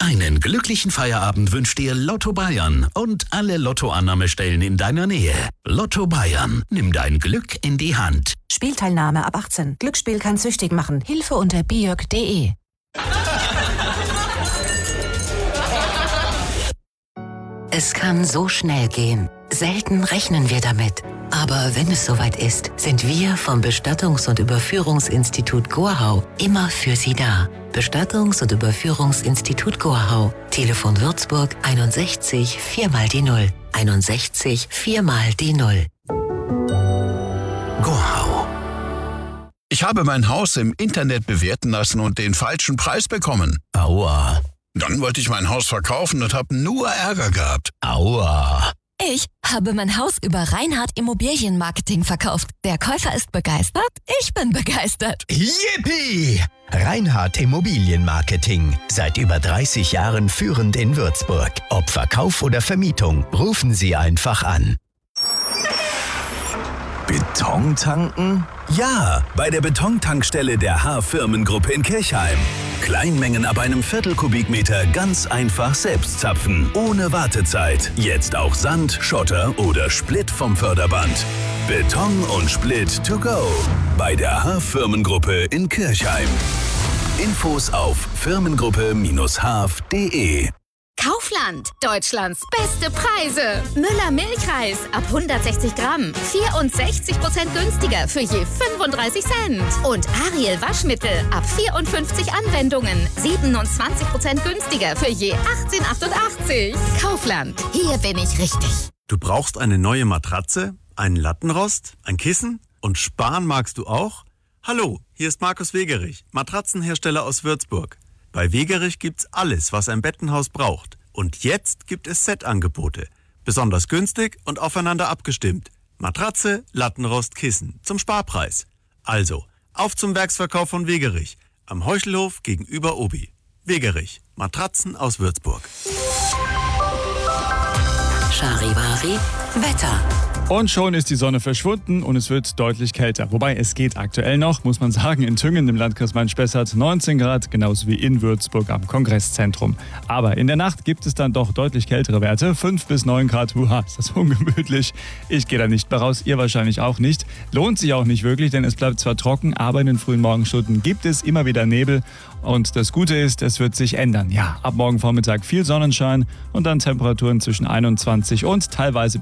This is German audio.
Einen glücklichen Feierabend wünscht dir Lotto Bayern und alle Lottoannahmestellen in deiner Nähe. Lotto Bayern, nimm dein Glück in die Hand. Spielteilnahme ab 18. Glücksspiel kann süchtig machen. Hilfe unter biok.de. Es kann so schnell gehen. Selten rechnen wir damit. Aber wenn es soweit ist, sind wir vom Bestattungs- und Überführungsinstitut Gorhau immer für Sie da. Bestattungs- und Überführungsinstitut Gorhau. Telefon Würzburg 61 4 mal die 0. 61 4 mal die 0. Gorhau. Ich habe mein Haus im Internet bewerten lassen und den falschen Preis bekommen. Aua. Dann wollte ich mein Haus verkaufen und habe nur Ärger gehabt. Aua. Ich habe mein Haus über Reinhardt Immobilienmarketing verkauft. Der Käufer ist begeistert, ich bin begeistert. Yippie! Reinhardt Immobilienmarketing. Seit über 30 Jahren führend in Würzburg. Ob Verkauf oder Vermietung, rufen Sie einfach an. Beton tanken? Ja, bei der Betontankstelle der H-Firmengruppe in Kirchheim. Kleinmengen ab einem Viertelkubikmeter ganz einfach selbst zapfen, ohne Wartezeit. Jetzt auch Sand, Schotter oder Split vom Förderband. Beton und Split to go. Bei der H-Firmengruppe in Kirchheim. Infos auf firmengruppe-haf.de. Kaufland, Deutschlands beste Preise. Müller Milchreis ab 160 Gramm, 64% günstiger für je 35 Cent. Und Ariel Waschmittel ab 54 Anwendungen, 27% günstiger für je 18,88. Kaufland, hier bin ich richtig. Du brauchst eine neue Matratze, einen Lattenrost, ein Kissen und sparen magst du auch? Hallo, hier ist Markus Wegerich, Matratzenhersteller aus Würzburg. Bei Wegerich gibt's alles, was ein Bettenhaus braucht. Und jetzt gibt es Set-Angebote. Besonders günstig und aufeinander abgestimmt. Matratze, Lattenrost, Kissen zum Sparpreis. Also, auf zum Werksverkauf von Wegerich. Am Heuchelhof gegenüber Obi. Wegerich, Matratzen aus Würzburg. Charivari, Wetter. Und schon ist die Sonne verschwunden und es wird deutlich kälter. Wobei es geht aktuell noch, muss man sagen, in Thüngen im Landkreis Main-Spessart 19 Grad, genauso wie in Würzburg am Kongresszentrum. Aber in der Nacht gibt es dann doch deutlich kältere Werte, 5 bis 9 Grad. Ist das ungemütlich. Ich gehe da nicht mehr raus, ihr wahrscheinlich auch nicht. Lohnt sich auch nicht wirklich, denn es bleibt zwar trocken, aber in den frühen Morgenstunden gibt es immer wieder Nebel. Und das Gute ist, es wird sich ändern. Ja, ab morgen Vormittag viel Sonnenschein und dann Temperaturen zwischen 21 und teilweise